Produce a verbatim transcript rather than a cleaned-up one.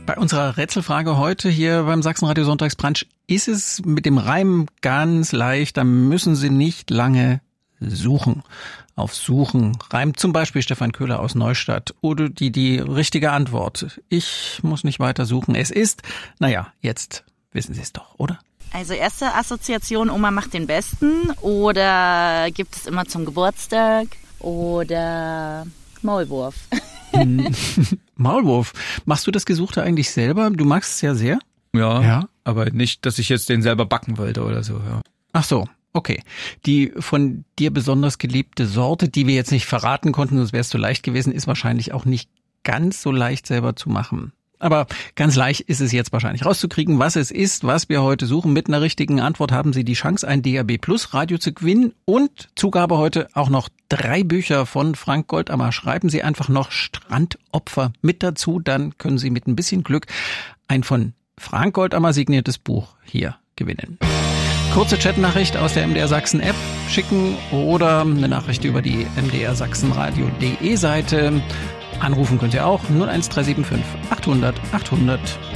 Bei unserer Rätselfrage heute hier beim Sachsenradio Sonntagsbrunch ist es mit dem Reim ganz leicht. Da müssen Sie nicht lange suchen. Auf Suchen reimt zum Beispiel Stefan Köhler aus Neustadt oder die, die richtige Antwort. Ich muss nicht weiter suchen. Es ist, naja, jetzt wissen Sie es doch, oder? Also erste Assoziation, Oma macht den Besten oder gibt es immer zum Geburtstag oder Maulwurf. Maulwurf. Machst du das Gesuchte eigentlich selber? Du magst es ja sehr. Ja, ja, aber nicht, dass ich jetzt den selber backen wollte oder so. Ja. Ach so, okay. Die von dir besonders geliebte Sorte, die wir jetzt nicht verraten konnten, sonst wäre es so leicht gewesen, ist wahrscheinlich auch nicht ganz so leicht selber zu machen. Aber ganz leicht ist es jetzt wahrscheinlich rauszukriegen, was es ist, was wir heute suchen. Mit einer richtigen Antwort haben Sie die Chance, ein D A B Plus Radio zu gewinnen. Und Zugabe heute auch noch drei Bücher von Frank Goldammer. Schreiben Sie einfach noch Strandopfer mit dazu, dann können Sie mit ein bisschen Glück ein von Frank Goldammer signiertes Buch hier gewinnen. Kurze Chatnachricht aus der M D R Sachsen App schicken oder eine Nachricht über die M D R Sachsenradio Punkt de Seite. Anrufen könnt ihr auch null eins drei sieben fünf achthundert achthundert.